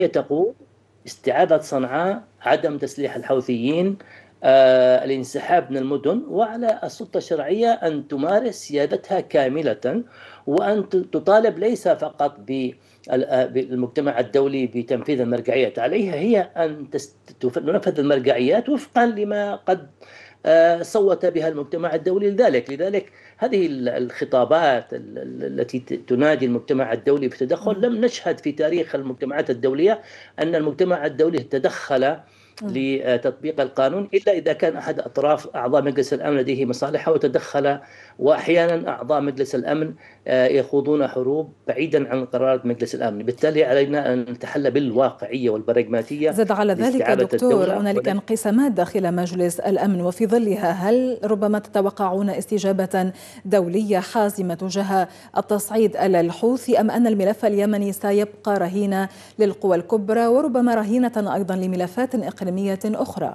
تقول استعادة صنعاء، عدم تسليح الحوثيين، الانسحاب من المدن، وعلى السلطة الشرعية أن تمارس سيادتها كاملة، وأن تطالب ليس فقط بالمجتمع الدولي بتنفيذ المرجعيات، عليها هي أن تنفذ المرجعيات وفقا لما قد صوت بها المجتمع الدولي. لذلك هذه الخطابات التي تنادي المجتمع الدولي بتدخل، لم نشهد في تاريخ المجتمعات الدولية أن المجتمع الدولي تدخل لتطبيق القانون إلا إذا كان أحد أطراف أعضاء مجلس الأمن لديه مصالحه وتدخل. وأحيانا أعضاء مجلس الأمن يخوضون حروب بعيدا عن قرارات مجلس الأمن. بالتالي علينا أن نتحلى بالواقعية والبراغماتية زاد على ذلك لاستعادة دكتور، الدولة. هنالك انقسامات داخل مجلس الأمن، وفي ظلها هل ربما تتوقعون استجابة دولية حازمة تجاه التصعيد على الحوثي، أم أن الملف اليمني سيبقى رهينة للقوى الكبرى وربما رهينة أيضا لملفات إقليمية أخرى؟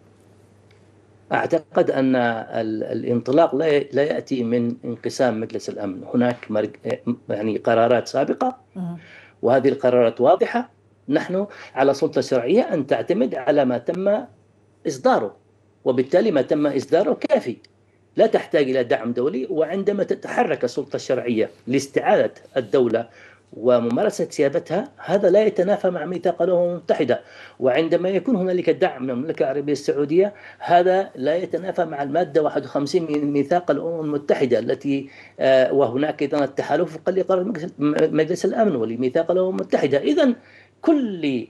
أعتقد أن الانطلاق لا يأتي من انقسام مجلس الأمن. هناك يعني قرارات سابقة، وهذه القرارات واضحة. نحن على سلطة شرعية أن تعتمد على ما تم إصداره، وبالتالي ما تم إصداره كافي، لا تحتاج إلى دعم دولي. وعندما تتحرك السلطة الشرعية لاستعادة الدولة وممارسة سيادتها، هذا لا يتنافى مع ميثاق الأمم المتحدة. وعندما يكون هنالك دعم من المملكة العربية السعودية، هذا لا يتنافى مع المادة 51 من ميثاق الأمم المتحدة التي وهناك أيضا التحالف وفقا لقرار مجلس الأمن ولميثاق الأمم المتحدة. إذن كل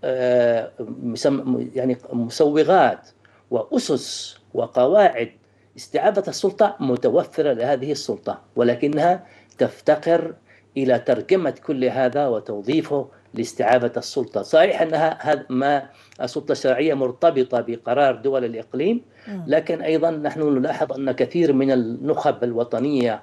يعني مسوغات وأسس وقواعد استعادة السلطة متوفرة لهذه السلطة، ولكنها تفتقر إلى ترجمة كل هذا وتوظيفه لاستعادة السلطة. صحيح أنها ما السلطة الشرعية مرتبطة بقرار دول الإقليم، لكن أيضا نحن نلاحظ أن كثير من النخب الوطنية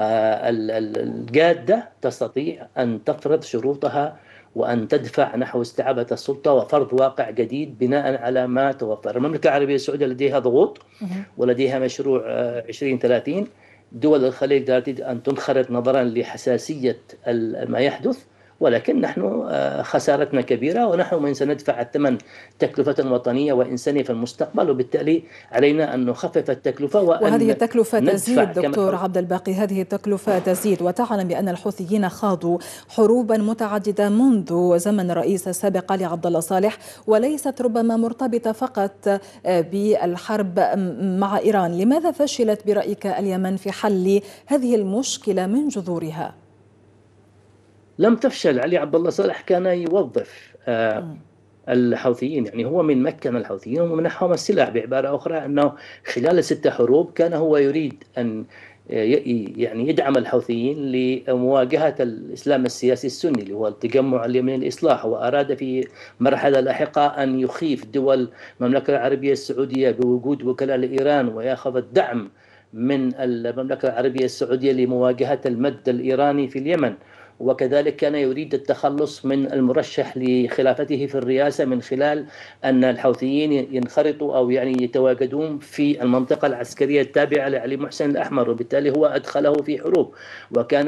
الجادة تستطيع أن تفرض شروطها وأن تدفع نحو استعادة السلطة وفرض واقع جديد بناء على ما توفر. المملكة العربية السعودية لديها ضغوط ولديها مشروع 2030. دول الخليج تريد أن تنخرط نظرا لحساسية ما يحدث، ولكن نحن خسارتنا كبيرة، ونحن من سندفع الثمن تكلفة وطنية وإنسانية في المستقبل، وبالتالي علينا أن نخفف التكلفة وهذه التكلفة تزيد. دكتور عبد الباقي، هذه التكلفة تزيد، وتعلم بأن الحوثيين خاضوا حروبا متعددة منذ زمن الرئيس السابق علي عبد الله صالح، وليست ربما مرتبطة فقط بالحرب مع إيران. لماذا فشلت برأيك اليمن في حل هذه المشكلة من جذورها؟ لم تفشل. علي عبد الله صالح كان يوظف الحوثيين، يعني هو من مكن الحوثيين ومنحهم السلاح. بعبارة أخرى أنه خلال 6 حروب كان هو يريد أن يعني يدعم الحوثيين لمواجهة الإسلام السياسي السني اللي هو التجمع اليمني الإصلاح، وأراد في مرحلة لاحقة أن يخيف دول المملكة العربية السعودية بوجود وكلاء لإيران ويأخذ الدعم من المملكة العربية السعودية لمواجهة المد الإيراني في اليمن. وكذلك كان يريد التخلص من المرشح لخلافته في الرئاسة من خلال أن الحوثيين ينخرطوا أو يعني يتواجدون في المنطقة العسكرية التابعة لعلي محسن الأحمر، وبالتالي هو أدخله في حروب، وكان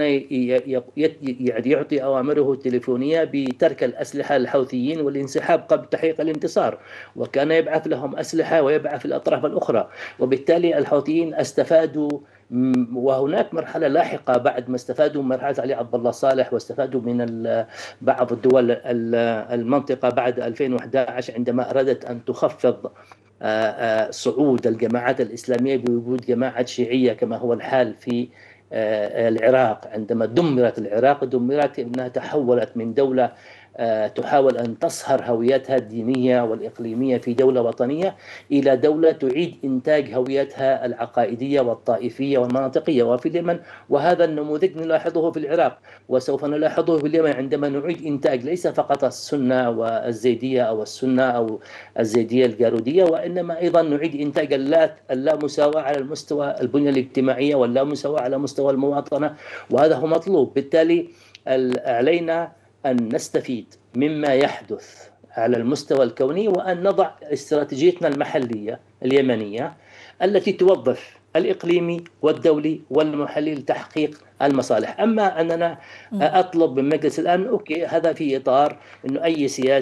يعطي أوامره التليفونية بترك الأسلحة للحوثيين والانسحاب قبل تحقيق الانتصار، وكان يبعث لهم أسلحة ويبعث الأطراف الأخرى. وبالتالي الحوثيين استفادوا، وهناك مرحلة لاحقة بعد ما استفادوا من مرحلة علي عبد الله صالح واستفادوا من بعض الدول المنطقة بعد 2011 عندما أرادت أن تخفض صعود الجماعات الإسلامية بوجود جماعات شيعية كما هو الحال في العراق. عندما دمرت العراق دمرت أنها تحولت من دولة تحاول أن تصهر هويتها الدينية والإقليمية في دولة وطنية إلى دولة تعيد إنتاج هويتها العقائدية والطائفية والمناطقية. وفي اليمن وهذا النموذج نلاحظه في العراق، وسوف نلاحظه في اليمن عندما نعيد إنتاج ليس فقط السنة والزيدية أو السنة أو الزيدية الجارودية، وإنما أيضا نعيد إنتاج اللامساواة على المستوى البنية الاجتماعية واللامساواة على مستوى المواطنة، وهذا هو مطلوب. بالتالي علينا أن نستفيد مما يحدث على المستوى الكوني، وأن نضع استراتيجيتنا المحلية اليمنية التي توظف الإقليمي والدولي والمحلي لتحقيق المصالح. أما أننا أطلب من مجلس الأمن، أوكي، هذا في إطار أنه أي سياسة